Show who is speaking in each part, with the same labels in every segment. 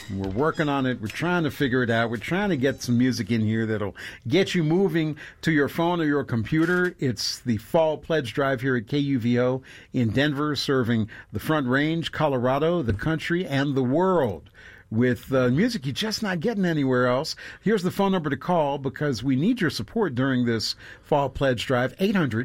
Speaker 1: We're working on it. We're trying to figure it out. We're trying to get some music in here that'll get you moving to your phone or your computer. It's the Fall Pledge Drive here at KUVO in Denver, serving the Front Range, Colorado, the country, and the world with music you're just not getting anywhere else. Here's the phone number to call because we need your support during this Fall Pledge Drive,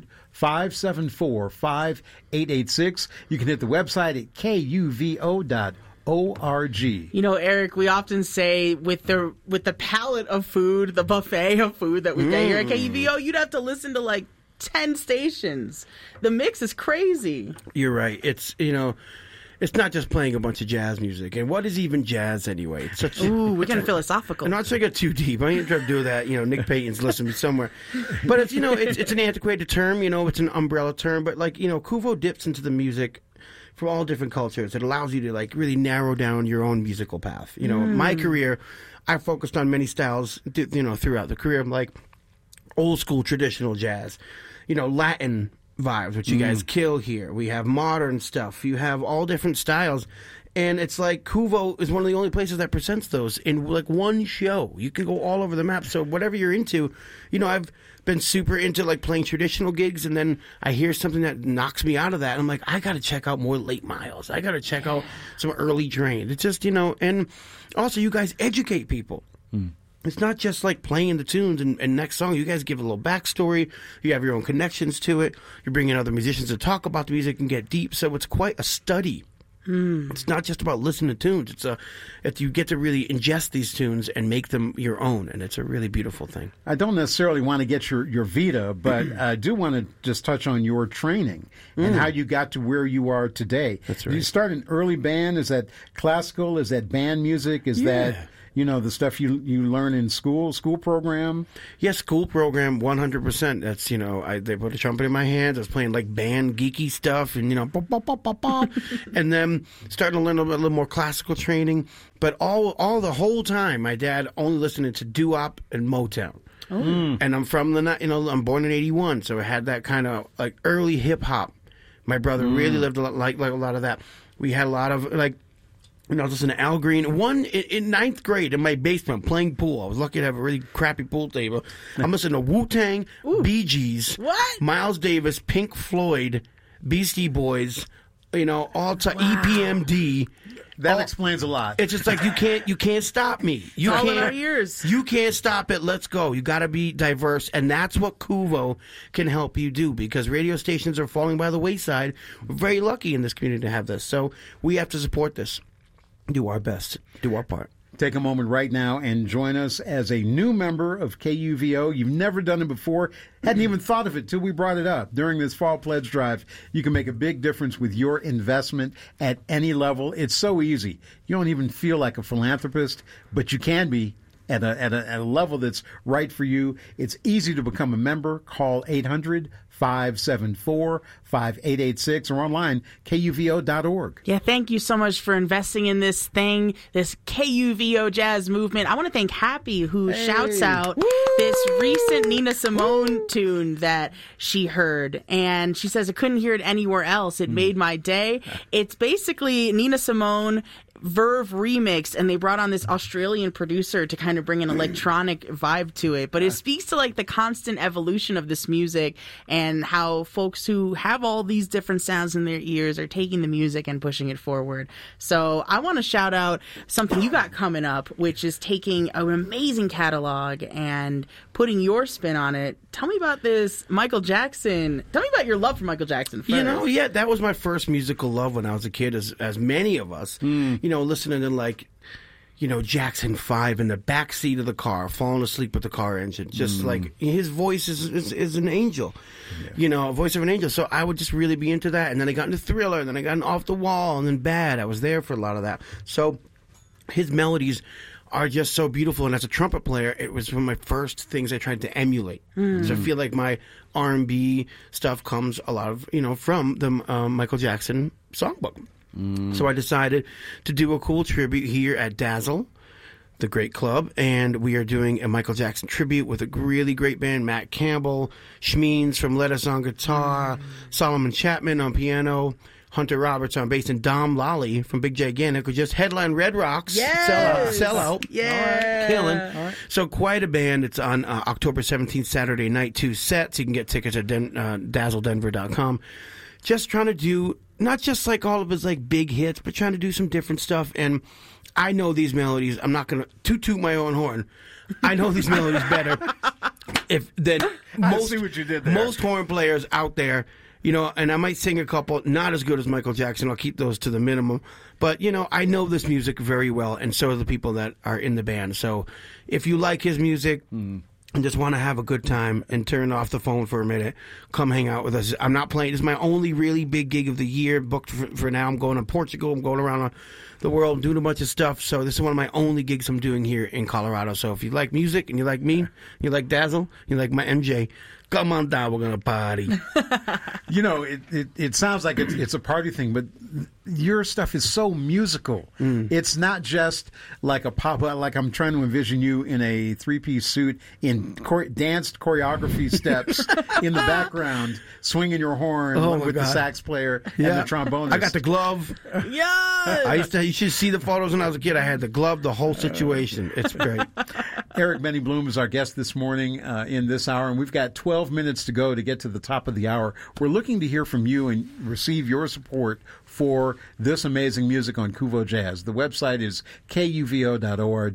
Speaker 1: 800-574-5886. You can hit the website at kuvo.org.
Speaker 2: You know, Eric, we often say with the palette of food, the buffet of food that we get here at KUVO, you'd have to listen to like 10 stations. The mix is crazy.
Speaker 3: You're right. It's, you know, it's not just playing a bunch of jazz music. And what is even jazz anyway? It's such
Speaker 2: we're getting philosophical.
Speaker 3: Not to get too deep. I ain't trying to do that. You know, Nick Payton's listening somewhere. But it's, you know, it's an antiquated term. You know, it's an umbrella term. But like, you know, Kuvo dips into the music from all different cultures. It allows you to like really narrow down your own musical path. You know, my career, I focused on many styles, you know, throughout the career. Like old school traditional jazz, you know, Latin vibes, which you guys kill here. We have modern stuff. You have all different styles. And it's like Kuvo is one of the only places that presents those in like one show. You can go all over the map. So whatever you're into, you know, I've been super into like playing traditional gigs, and then I hear something that knocks me out of that. And I'm like, I got to check out more Late Miles. I got to check out some early Drain. It's just, you know, and also you guys educate people. It's not just like playing the tunes and next song. You guys give a little backstory. You have your own connections to it. You're bringing other musicians to talk about the music and get deep. So it's quite a study. It's not just about listening to tunes. It's you get to really ingest these tunes and make them your own, and it's a really beautiful thing.
Speaker 1: I don't necessarily want to get your vita, but I do want to just touch on your training and how you got to where you are today.
Speaker 3: That's right.
Speaker 1: You start an early band. Is that classical? Is that band music? Is that, you know, the stuff you learn in school program?
Speaker 3: Yes, school program, 100%. That's, you know, they put a trumpet in my hands. I was playing like band geeky stuff and, you know, and then starting to learn a little more classical training. But all the whole time, my dad only listening to doo-wop and Motown. And I'm from I'm born in 81, so I had that kind of like early hip hop. My brother really lived a lot, like a lot of that. We had a lot of like, you know, I was listening to Al Green. In ninth grade in my basement playing pool. I was lucky to have a really crappy pool table. I'm listening to Wu-Tang, Bee Gees, Miles Davis, Pink Floyd, Beastie Boys, you know, all time EPMD.
Speaker 1: That explains a lot.
Speaker 3: It's just like you can't stop me. You
Speaker 2: all
Speaker 3: can't,
Speaker 2: in our ears.
Speaker 3: You can't stop it. Let's go. You got to be diverse, and that's what Kuvo can help you do, because radio stations are falling by the wayside. We're very lucky in this community to have this, so we have to support this. Do our best. Do our part.
Speaker 1: Take a moment right now and join us as a new member of KUVO. You've never done it before, hadn't even thought of it till we brought it up. During this Fall Pledge Drive, you can make a big difference with your investment at any level. It's so easy. You don't even feel like a philanthropist, but you can be at a level that's right for you. It's easy to become a member. Call 800-574-5886 or online, kuvo.org.
Speaker 2: Yeah, thank you so much for investing in this thing, this KUVO jazz movement. I want to thank Happy, who shouts out this recent Nina Simone tune that she heard. And she says, I couldn't hear it anywhere else. It made my day. It's basically Nina Simone Verve remixed, and they brought on this Australian producer to kind of bring an electronic vibe to it. But it speaks to like the constant evolution of this music and how folks who have all these different sounds in their ears are taking the music and pushing it forward. So I want to shout out something you got coming up, which is taking an amazing catalog and putting your spin on it. Tell me about this Michael Jackson. Tell me about your love for Michael Jackson first.
Speaker 3: You know, yeah, that was my first musical love when I was a kid, as many of us. You know, listening to like, you know, Jackson 5 in the back seat of the car, falling asleep with the car engine. Just like his voice is an angel, you know, a voice of an angel. So I would just really be into that. And then I got into Thriller, and then I got into Off the Wall, and then Bad. I was there for a lot of that. So his melodies are just so beautiful. And as a trumpet player, it was one of my first things I tried to emulate. So I feel like my R&B stuff comes a lot of, you know, from the Michael Jackson songbook. So I decided to do a cool tribute here at Dazzle, the great club, and we are doing a Michael Jackson tribute with a really great band, Matt Campbell, Schmeens from Let Us on guitar, Solomon Chapman on piano, Hunter Roberts on bass, and Dom Lally from Big Gigantic, who just headlined Red Rocks.
Speaker 2: Yes!
Speaker 3: Sell out.
Speaker 2: Yeah.
Speaker 3: Killing. So quite a band. It's on October 17th, Saturday night, 2 sets. You can get tickets at dazzledenver.com. Just trying to do, not just like all of his like big hits, but trying to do some different stuff. And I know these melodies. I'm not going to toot my own horn. I know these melodies better than most horn players out there. You know, and I might sing a couple, not as good as Michael Jackson. I'll keep those to the minimum. But, you know, I know this music very well, and so do the people that are in the band. So if you like his music and just want to have a good time and turn off the phone for a minute, come hang out with us. I'm not playing. This is my only really big gig of the year, booked for now. I'm going to Portugal. I'm going around the world doing a bunch of stuff. So this is one of my only gigs I'm doing here in Colorado. So if you like music and you like me, you like Dazzle, you like my MJ, come on down, we're going to party.
Speaker 1: You know, it sounds like it's a party thing, but your stuff is so musical. It's not just like a pop, like I'm trying to envision you in a 3-piece suit in danced choreography steps in the background, swinging your horn with the sax player and the trombonist.
Speaker 3: I got the glove.
Speaker 2: Yeah.
Speaker 3: You should see the photos when I was a kid. I had the glove, the whole situation. It's great.
Speaker 1: Eric Benny Bloom is our guest this morning in this hour, and we've got 12 minutes to go to get to the top of the hour. We're looking to hear from you and receive your support for this amazing music on Kuvo Jazz. The website is kuvo.org,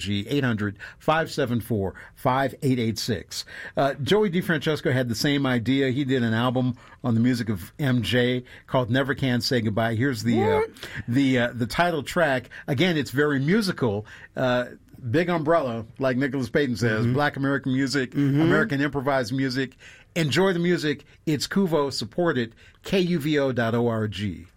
Speaker 1: 800-574-5886. Joey DeFrancesco had the same idea. He did an album on the music of MJ called Never Can Say Goodbye. Here's the title track. Again, it's very musical. Big umbrella, like Nicholas Payton says, Black American music, American improvised music. Enjoy the music. It's Kuvo. Support it. kuvo.org.